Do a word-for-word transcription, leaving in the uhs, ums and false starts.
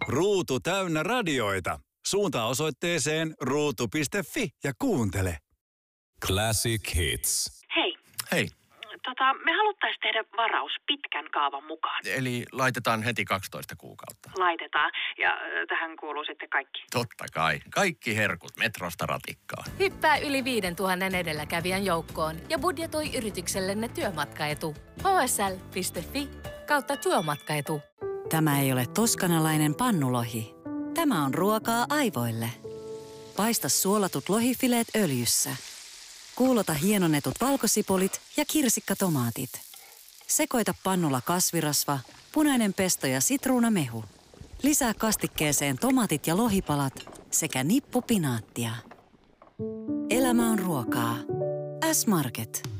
Ruutu täynnä radioita. Suuntaa osoitteeseen ruutu piste fi ja kuuntele. Classic Hits. Hei. Hei. Tota, me haluttaisiin tehdä varaus pitkän kaavan mukaan. Eli laitetaan heti kaksitoista kuukautta. Laitetaan. Ja äh, tähän kuuluu sitten kaikki. Totta kai. Kaikki herkut Metrosta ratikkaan. Hyppää yli viidentuhannen edelläkävijän joukkoon ja budjetoi yrityksellenne työmatkaetu. h s l piste f i kautta työmatkaetu. Tämä ei ole toskanalainen pannulohi. Tämä on ruokaa aivoille. Paista suolatut lohifileet öljyssä. Kuulota hienonnetut valkosipulit ja kirsikkatomaatit. Sekoita pannulla kasvirasva, punainen pesto ja sitruunamehu. Lisää kastikkeeseen tomaatit ja lohipalat sekä nippu pinaattia. Elämä on ruokaa. S-Market.